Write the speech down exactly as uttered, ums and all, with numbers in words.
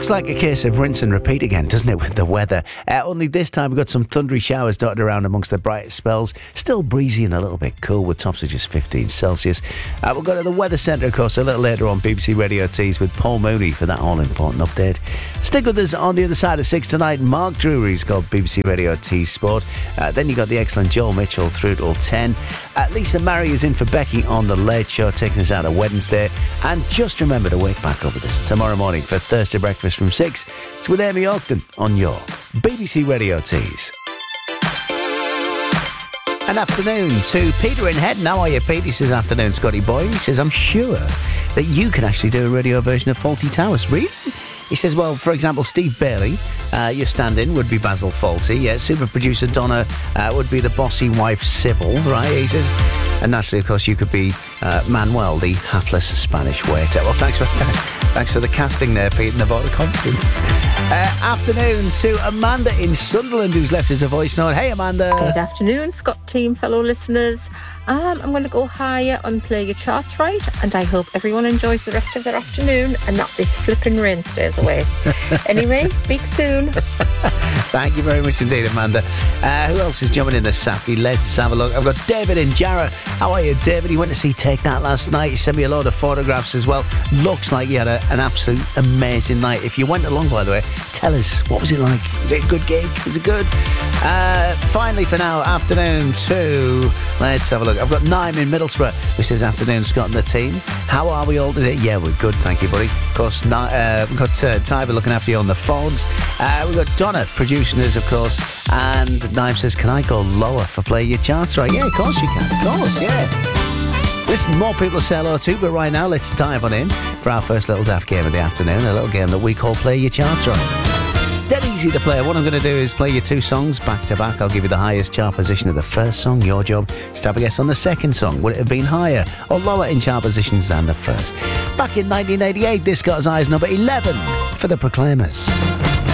Looks like a case of rinse and repeat again, doesn't it, with the weather? Uh, only this time we've got some thundery showers dotted around amongst the brightest spells. Still breezy and a little bit cool with tops of just fifteen Celsius. Uh, we'll go to the Weather Centre, of course, a little later on B B C Radio Tees with Paul Mooney for that all-important update. Stick with us on the other side of six tonight. Mark Drury's got B B C Radio Tees Sport. Uh, then you got the excellent Joel Mitchell through till ten. Uh, Lisa Murray is in for Becky on The Late Show, taking us out on Wednesday. And just remember to wake back up with us tomorrow morning for Thursday breakfast from six. It's with Amy Ogden on your B B C Radio Tees. An afternoon to Peter in Head. How are you, Pete? He says, afternoon, Scotty boy. He says, I'm sure that you can actually do a radio version of Fawlty Towers. Really? He says, well, for example, Steve Bailey, uh, your stand-in would be Basil Fawlty. Yeah, super producer Donna uh, would be the bossy wife Sybil, right? He says, and naturally, of course, you could be uh, Manuel, the hapless Spanish waiter. Well, thanks for thanks for the casting there, Pete, and the vote of confidence. Uh, afternoon to Amanda in Sunderland, who's left us a voice note. Hey, Amanda. Good afternoon, Scott team, fellow listeners. Um, I'm going to go higher on Play Your Charts Right, and I hope everyone enjoys the rest of their afternoon and not this flipping rain stays away. Anyway, speak soon. Thank you very much indeed, Amanda. Uh, who else is jumping in the Sappy? Let's have a look. I've got David in Jarrah. How are you, David? He went to see Take That last night. He sent me a load of photographs as well. Looks like he had a, an absolute amazing night. If you went along, by the way, tell us, what was it like? Was it a good gig? Was it good? Uh, finally, for now, afternoon to... Let's have a look. I've got Naim in Middlesbrough, who says, afternoon, Scott and the team. How are we all today? Yeah, we're good, thank you, buddy. Of course, uh, we've got uh, Tyber looking after you on the phones. Uh, we've got Donna producing us, of course. And Naim says, can I go lower for Play Your Charts Right? Yeah, of course you can. Of course, yeah. Listen, more people to say hello to, but right now, let's dive on in for our first little daft game of the afternoon, a little game that we call Play Your Charts Right. Dead easy to play. What I'm going to do is play you two songs back to back. I'll give you the highest chart position of the first song. Your job is to have a guess on the second song. Would it have been higher or lower in chart positions than the first? Back in nineteen eighty-eight, this got as high as number eleven for the Proclaimers.